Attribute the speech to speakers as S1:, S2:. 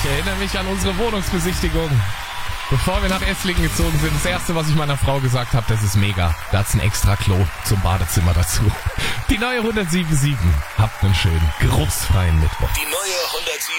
S1: erinnere mich an unsere Wohnungsbesichtigung. Bevor wir nach Esslingen gezogen sind, das erste, was ich meiner Frau gesagt habe, das ist mega. Da hat's ein extra Klo zum Badezimmer dazu. Die neue 107.7. Habt einen schönen, geruchsfreien Mittwoch.
S2: Die neue 107.